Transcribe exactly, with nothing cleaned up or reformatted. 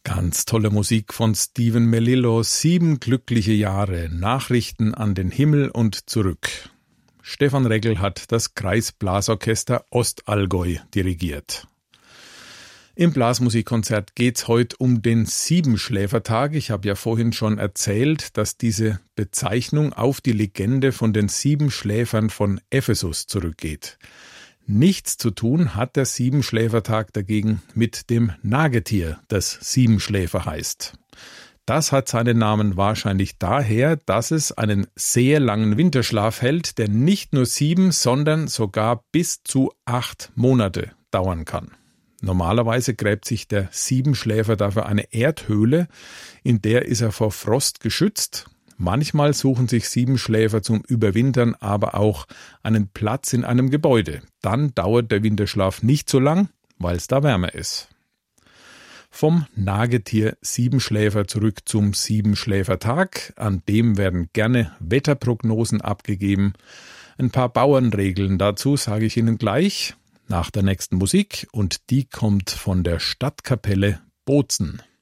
Ganz tolle Musik von Stephen Melillo, sieben glückliche Jahre, Nachrichten an den Himmel und zurück. Stefan Regl hat das Kreisblasorchester Ostallgäu dirigiert. Im Blasmusikkonzert geht's heute um den Siebenschläfertag. Ich habe ja vorhin schon erzählt, dass diese Bezeichnung auf die Legende von den sieben Schläfern von Ephesus zurückgeht. Nichts zu tun hat der Siebenschläfertag dagegen mit dem Nagetier, das Siebenschläfer heißt. Das hat seinen Namen wahrscheinlich daher, dass es einen sehr langen Winterschlaf hält, der nicht nur sieben, sondern sogar bis zu acht Monate dauern kann. Normalerweise gräbt sich der Siebenschläfer dafür eine Erdhöhle, in der ist er vor Frost geschützt. Manchmal suchen sich Siebenschläfer zum Überwintern aber auch einen Platz in einem Gebäude. Dann dauert der Winterschlaf nicht so lang, weil es da wärmer ist. Vom Nagetier Siebenschläfer zurück zum Siebenschläfertag. An dem werden gerne Wetterprognosen abgegeben. Ein paar Bauernregeln dazu sage ich Ihnen gleich nach der nächsten Musik und die kommt von der Stadtkapelle Bozen.